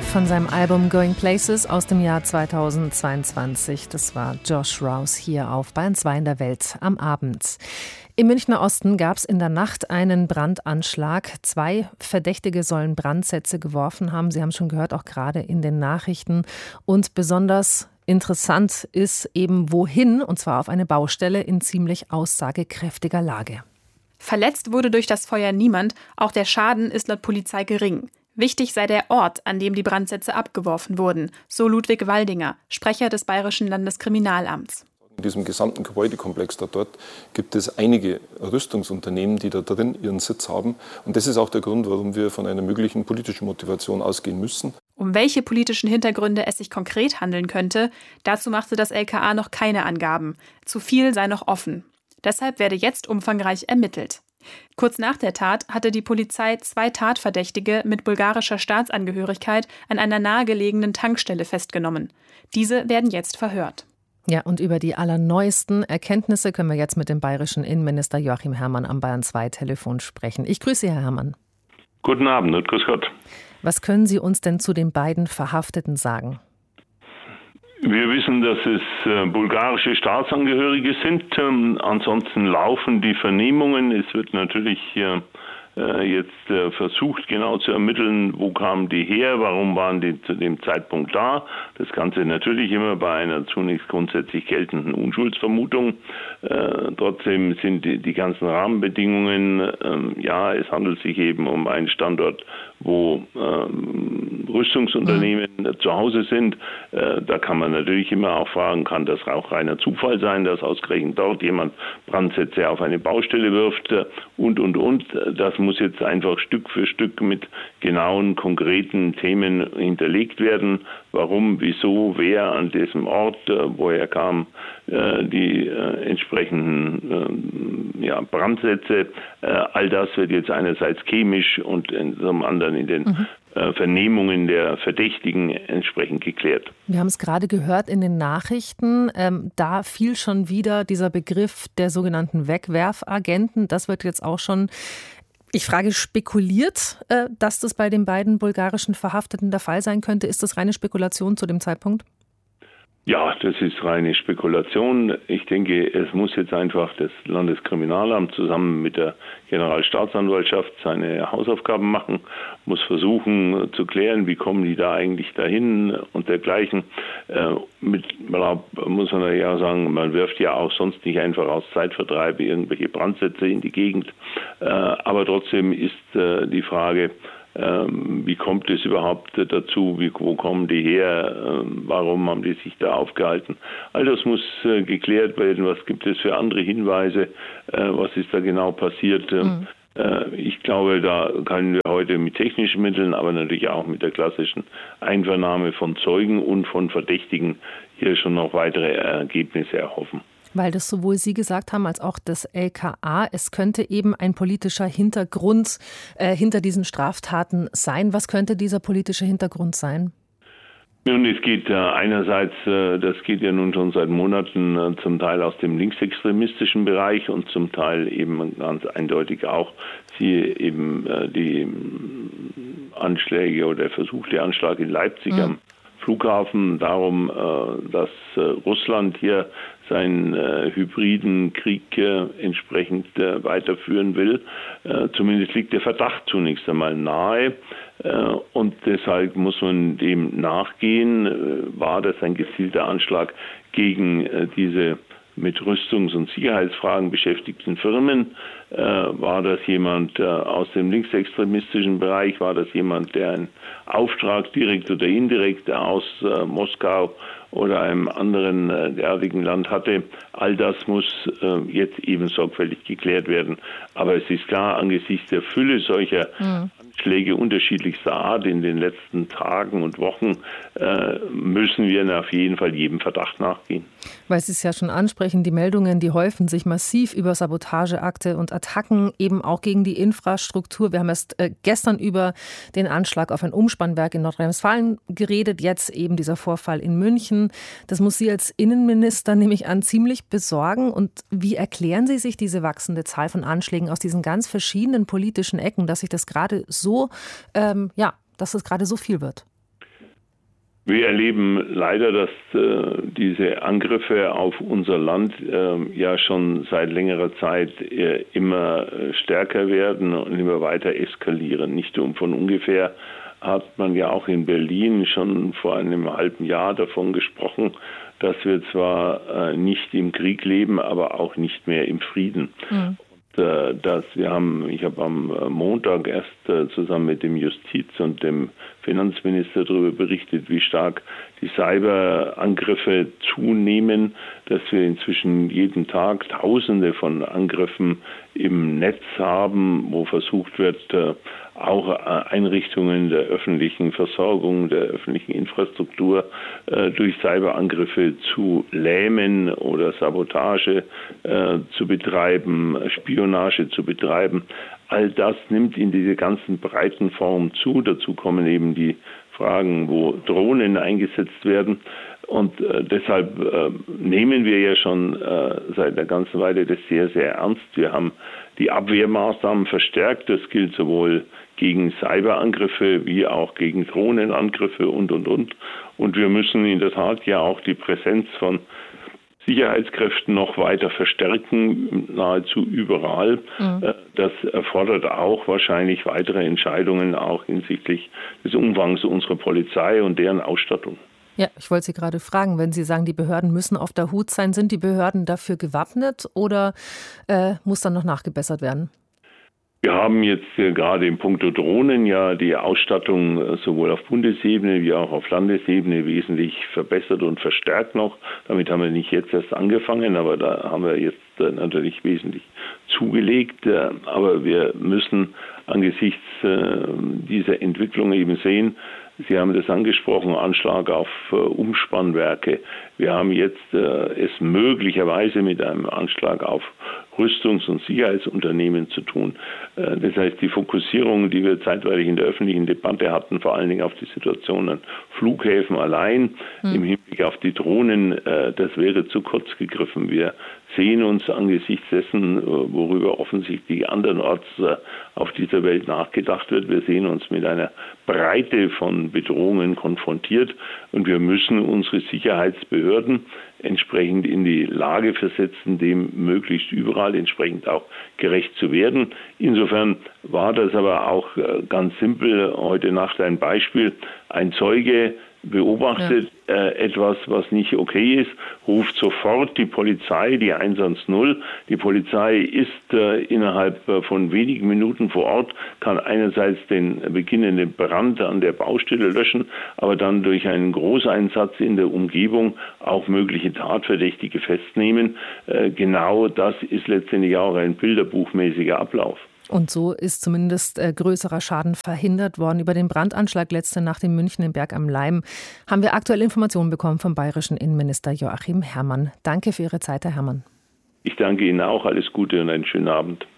von seinem Album Going Places aus dem Jahr 2022. Das war Josh Rouse hier auf Bayern 2 in der Welt am Abend. Im Münchner Osten gab es in der Nacht einen Brandanschlag. 2 Verdächtige sollen Brandsätze geworfen haben. Sie haben schon gehört, auch gerade in den Nachrichten. Und besonders interessant ist eben wohin, und zwar auf eine Baustelle in ziemlich aussagekräftiger Lage. Verletzt wurde durch das Feuer niemand. Auch der Schaden ist laut Polizei gering. Wichtig sei der Ort, an dem die Brandsätze abgeworfen wurden, so Ludwig Waldinger, Sprecher des Bayerischen Landeskriminalamts. In diesem gesamten Gebäudekomplex dort gibt es einige Rüstungsunternehmen, die da drin ihren Sitz haben. Und das ist auch der Grund, warum wir von einer möglichen politischen Motivation ausgehen müssen. Um welche politischen Hintergründe es sich konkret handeln könnte, dazu machte das LKA noch keine Angaben. Zu viel sei noch offen. Deshalb werde jetzt umfangreich ermittelt. Kurz nach der Tat hatte die Polizei 2 Tatverdächtige mit bulgarischer Staatsangehörigkeit an einer nahegelegenen Tankstelle festgenommen. Diese werden jetzt verhört. Ja, und über die allerneuesten Erkenntnisse können wir jetzt mit dem bayerischen Innenminister Joachim Herrmann am Bayern 2 Telefon sprechen. Ich grüße Sie, Herr Herrmann. Guten Abend und grüß Gott. Was können Sie uns denn zu den beiden Verhafteten sagen? Wir wissen, dass es bulgarische Staatsangehörige sind. Ansonsten laufen die Vernehmungen. Es wird natürlich jetzt versucht, genau zu ermitteln, wo kamen die her, warum waren die zu dem Zeitpunkt da. Das Ganze natürlich immer bei einer zunächst grundsätzlich geltenden Unschuldsvermutung. Trotzdem sind die ganzen Rahmenbedingungen, es handelt sich eben um einen Standort, wo Rüstungsunternehmen zu Hause sind. Da kann man natürlich immer auch fragen, kann das auch reiner Zufall sein, dass ausgerechnet dort jemand Brandsätze auf eine Baustelle wirft und. Das muss jetzt einfach Stück für Stück mit genauen, konkreten Themen hinterlegt werden. Warum, wieso, wer an diesem Ort, woher kam die entsprechenden Brandsätze. All das wird jetzt einerseits chemisch und zum anderen in den Vernehmungen der Verdächtigen entsprechend geklärt. Wir haben es gerade gehört in den Nachrichten, da fiel schon wieder dieser Begriff der sogenannten Wegwerfagenten. Das wird jetzt auch schon, ich frage, spekuliert, dass das bei den beiden bulgarischen Verhafteten der Fall sein könnte. Ist das reine Spekulation zu dem Zeitpunkt? Ja, das ist reine Spekulation. Ich denke, es muss jetzt einfach das Landeskriminalamt zusammen mit der Generalstaatsanwaltschaft seine Hausaufgaben machen, muss versuchen zu klären, wie kommen die da eigentlich dahin und dergleichen. Muss man ja sagen, man wirft ja auch sonst nicht einfach aus Zeitvertreib irgendwelche Brandsätze in die Gegend. Aber trotzdem ist die Frage, wie kommt es überhaupt dazu? Wo kommen die her? Warum haben die sich da aufgehalten? All das muss geklärt werden. Was gibt es für andere Hinweise? Was ist da genau passiert? Ich glaube, da können wir heute mit technischen Mitteln, aber natürlich auch mit der klassischen Einvernahme von Zeugen und von Verdächtigen hier schon noch weitere Ergebnisse erhoffen. Weil das sowohl Sie gesagt haben, als auch das LKA, es könnte eben ein politischer Hintergrund hinter diesen Straftaten sein. Was könnte dieser politische Hintergrund sein? Nun, es geht einerseits, das geht ja nun schon seit Monaten zum Teil aus dem linksextremistischen Bereich und zum Teil eben ganz eindeutig auch die Anschläge oder der versuchte Anschlag in Leipzig am Flughafen, darum, dass Russland hier seinen hybriden Krieg entsprechend weiterführen will. Zumindest liegt der Verdacht zunächst einmal nahe. Und deshalb muss man dem nachgehen. War das ein gezielter Anschlag gegen diese mit Rüstungs- und Sicherheitsfragen beschäftigten Firmen? War das jemand aus dem linksextremistischen Bereich? War das jemand, der einen Auftrag direkt oder indirekt aus Moskau oder einem anderen derartigen Land hatte? All das muss jetzt eben sorgfältig geklärt werden. Aber es ist klar, angesichts der Fülle solcher Anschläge unterschiedlichster Art in den letzten Tagen und Wochen müssen wir auf jeden Fall jedem Verdacht nachgehen. Weil Sie es ja schon ansprechen, die Meldungen, die häufen sich massiv über Sabotageakte und Attacken eben auch gegen die Infrastruktur. Wir haben erst gestern über den Anschlag auf ein Umspannwerk in Nordrhein-Westfalen geredet, jetzt eben dieser Vorfall in München. Das muss Sie als Innenminister, nehme ich an, ziemlich besorgen. Und wie erklären Sie sich diese wachsende Zahl von Anschlägen aus diesen ganz verschiedenen politischen Ecken, dass sich das gerade so, dass es gerade so viel wird? Wir erleben leider, dass diese Angriffe auf unser Land ja schon seit längerer Zeit immer stärker werden und immer weiter eskalieren. Nicht von ungefähr hat man ja auch in Berlin schon vor einem halben Jahr davon gesprochen, dass wir zwar nicht im Krieg leben, aber auch nicht mehr im Frieden. Mhm. Ich habe am Montag erst zusammen mit dem Justiz- und dem Finanzminister darüber berichtet, wie stark die Cyberangriffe zunehmen, dass wir inzwischen jeden Tag Tausende von Angriffen im Netz haben, wo versucht wird, auch Einrichtungen der öffentlichen Versorgung, der öffentlichen Infrastruktur durch Cyberangriffe zu lähmen oder Sabotage zu betreiben, Spionage zu betreiben. All das nimmt in diese ganzen breiten Formen zu. Dazu kommen eben die Fragen, wo Drohnen eingesetzt werden. Und deshalb nehmen wir ja schon seit einer ganzen Weile das sehr, sehr ernst. Wir haben die Abwehrmaßnahmen verstärkt. Das gilt sowohl gegen Cyberangriffe wie auch gegen Drohnenangriffe und. Und wir müssen in der Tat ja auch die Präsenz von Sicherheitskräften noch weiter verstärken, nahezu überall. Mhm. Das erfordert auch wahrscheinlich weitere Entscheidungen, auch hinsichtlich des Umfangs unserer Polizei und deren Ausstattung. Ja, ich wollte Sie gerade fragen, wenn Sie sagen, die Behörden müssen auf der Hut sein, sind die Behörden dafür gewappnet oder muss dann noch nachgebessert werden? Wir haben jetzt gerade in puncto Drohnen ja die Ausstattung sowohl auf Bundesebene wie auch auf Landesebene wesentlich verbessert und verstärkt noch. Damit haben wir nicht jetzt erst angefangen, aber da haben wir jetzt natürlich wesentlich zugelegt. Aber wir müssen angesichts dieser Entwicklung eben sehen, Sie haben das angesprochen, Anschlag auf Umspannwerke. Wir haben jetzt es möglicherweise mit einem Anschlag auf Rüstungs- und Sicherheitsunternehmen zu tun. Das heißt, die Fokussierung, die wir zeitweilig in der öffentlichen Debatte hatten, vor allen Dingen auf die Situation an Flughäfen allein, im Hinblick auf die Drohnen, das wäre zu kurz gegriffen. Wir sehen uns angesichts dessen, worüber offensichtlich andernorts auf dieser Welt nachgedacht wird. Wir sehen uns mit einer Breite von Bedrohungen konfrontiert und wir müssen unsere Sicherheitsbehörden entsprechend in die Lage versetzen, dem möglichst überall entsprechend auch gerecht zu werden. Insofern war das aber auch ganz simpel. Heute Nacht ein Beispiel. Ein Zeuge beobachtet etwas, was nicht okay ist, ruft sofort die Polizei, die 110. Die Polizei ist innerhalb von wenigen Minuten vor Ort, kann einerseits den beginnenden Brand an der Baustelle löschen, aber dann durch einen Großeinsatz in der Umgebung auch mögliche Tatverdächtige festnehmen. Genau das ist letztendlich auch ein bilderbuchmäßiger Ablauf. Und so ist zumindest größerer Schaden verhindert worden. Über den Brandanschlag letzte Nacht in München im Berg am Laim haben wir aktuelle Informationen bekommen vom bayerischen Innenminister Joachim Herrmann. Danke für Ihre Zeit, Herr Herrmann. Ich danke Ihnen auch. Alles Gute und einen schönen Abend.